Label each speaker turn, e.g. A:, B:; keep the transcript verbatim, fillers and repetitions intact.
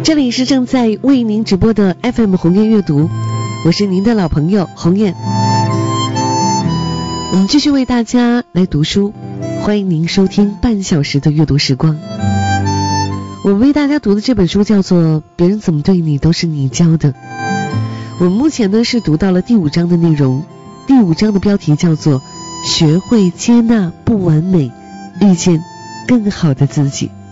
A: 这里是正在为您直播的 F M 鸿雁阅读，我是您的老朋友鸿雁。我们继续为大家来读书，欢迎您收听半小时的阅读时光。我们为大家读的这本书叫做《别人怎么对你都是你教的》。我们目前呢是读到了第五章的内容，第五章的标题叫做学会接纳不完美，遇见更好的自己。